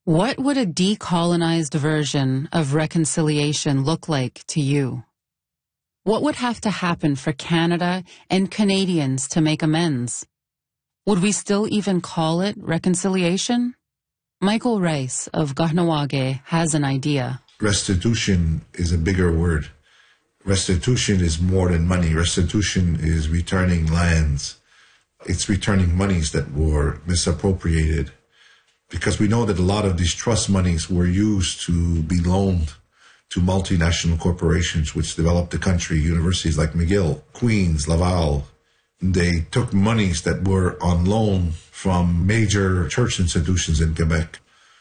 What would a decolonized version of reconciliation look like to you? What would have to happen for Canada and Canadians to make amends? Would we still even call it reconciliation? Michael Rice of Kahnawake has an idea. Restitution is a bigger word. Restitution is more than money. Restitution is returning lands. It's returning monies that were misappropriated. Because we know that a lot of these trust monies were used to be loaned to multinational corporations which developed the country, universities like McGill, Queen's, Laval. They took monies that were on loan from major church institutions in Quebec,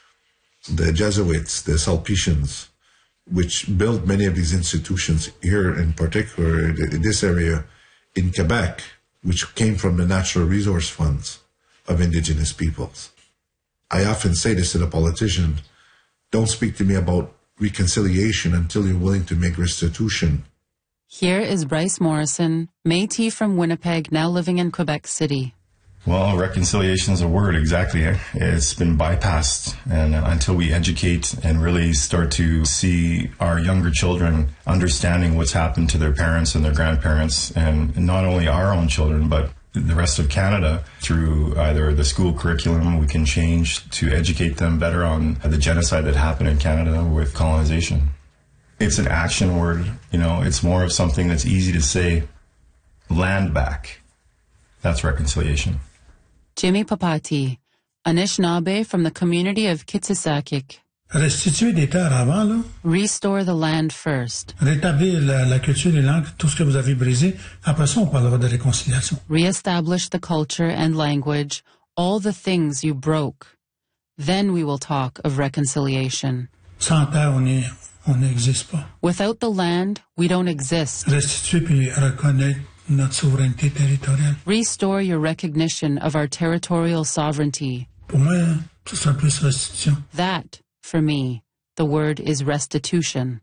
the Jesuits, the Sulpicians, which built many of these institutions here in particular, in this area in Quebec, which came from the natural resource funds of Indigenous peoples. I often say this to the politician, don't speak to me about reconciliation until you're willing to make restitution. Here is Bryce Morrison, Métis from Winnipeg, now living in Quebec City. Well, reconciliation is a word, exactly. It's been bypassed. And until we educate and really start to see our younger children understanding what's happened to their parents and their grandparents, and not only our own children, but the rest of Canada, through either the school curriculum we can change to educate them better on the genocide that happened in Canada with colonization. It's an action word, it's more of something that's easy to say. Land back. That's reconciliation. Jimmy Papati, Anishinaabe from the community of Kitsisakik. Restituer des terres avant, là. Restore the land first. Rétablir la culture et les langues, tout ce que vous avez brisé. Après ça, on parlera de réconciliation. Reestablish the culture and language, all the things you broke. Then we will talk of reconciliation. Sans terre, on n'existe pas. Without the land, we don't exist. Restituer puis reconnaître notre souveraineté territoriale. Restore your recognition of our territorial sovereignty. Pour moi, ce sera plus restitution. That, for me, the word is restitution.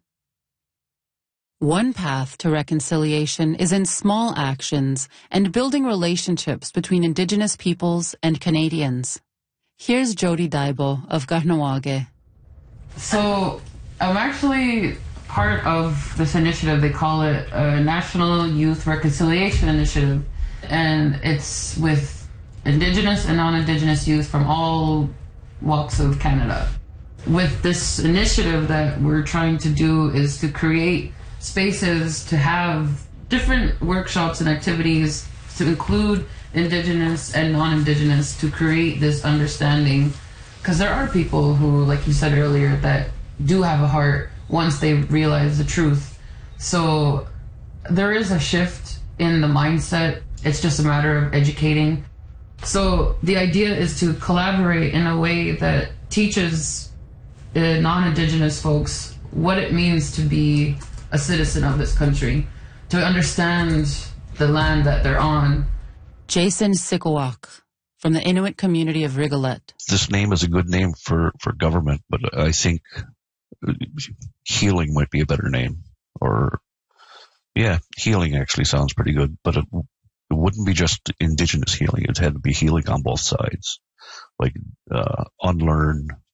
One path to reconciliation is in small actions and building relationships between Indigenous peoples and Canadians. Here's Jody Daibo of Kahnawake. So, I'm actually part of this initiative. They call it a National Youth Reconciliation Initiative. And it's with Indigenous and non-Indigenous youth from all walks of Canada. With this initiative that we're trying to do is to create spaces to have different workshops and activities to include Indigenous and non-Indigenous to create this understanding. Because there are people who, like you said earlier, that do have a heart once they realize the truth. So there is a shift in the mindset. It's just a matter of educating. So the idea is to collaborate in a way that teaches non-Indigenous folks what it means to be a citizen of this country, to understand the land that they're on. Jason Sikowak from the Inuit community of Rigolet. This name is a good name for government, but I think healing might be a better name. Or, yeah, healing actually sounds pretty good, but it wouldn't be just Indigenous healing. It had to be healing on both sides. Like unlearn